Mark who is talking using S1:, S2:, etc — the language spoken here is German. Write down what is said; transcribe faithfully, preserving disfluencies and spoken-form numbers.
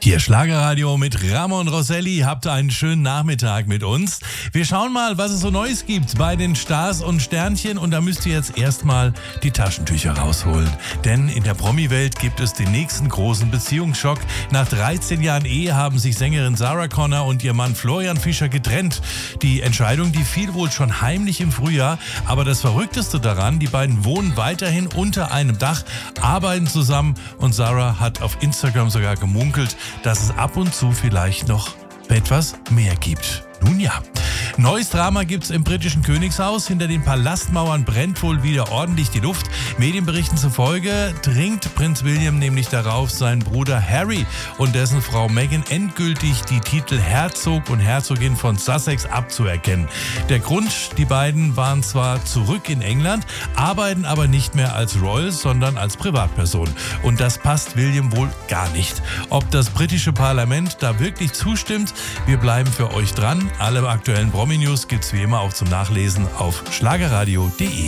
S1: Hier Schlagerradio mit Ramon Rosselli. Habt einen schönen Nachmittag mit uns. Wir schauen mal, was es so Neues gibt bei den Stars und Sternchen. Und da müsst ihr jetzt erstmal die Taschentücher rausholen. Denn in der Promi-Welt gibt es den nächsten großen Beziehungsschock. Nach dreizehn Jahren Ehe haben sich Sängerin Sarah Connor und ihr Mann Florian Fischer getrennt. Die Entscheidung, die fiel wohl schon heimlich im Frühjahr. Aber das Verrückteste daran, die beiden wohnen weiterhin unter einem Dach, arbeiten zusammen. Und Sarah hat auf Instagram sogar gemunkelt, dass es ab und zu vielleicht noch etwas mehr gibt. Nun ja. Neues Drama gibt's im britischen Königshaus. Hinter den Palastmauern brennt wohl wieder ordentlich die Luft. Medienberichten zufolge dringt Prinz William nämlich darauf, seinen Bruder Harry und dessen Frau Meghan endgültig die Titel Herzog und Herzogin von Sussex abzuerkennen. Der Grund, die beiden waren zwar zurück in England, arbeiten aber nicht mehr als Royals, sondern als Privatperson. Und das passt William wohl gar nicht. Ob das britische Parlament da wirklich zustimmt, wir bleiben für euch dran. Alle aktuellen Promi-News gibt's wie immer auch zum Nachlesen auf schlagerradio punkt de.